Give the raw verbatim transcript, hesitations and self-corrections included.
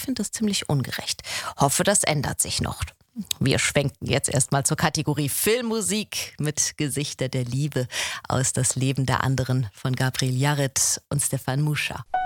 finde das ziemlich ungerecht. Hoffe, das ändert sich noch. Wir schwenken jetzt erstmal zur Kategorie Filmmusik mit Gesichter der Liebe aus Das Leben der anderen von Gabriel Yared und Stefan Muscha.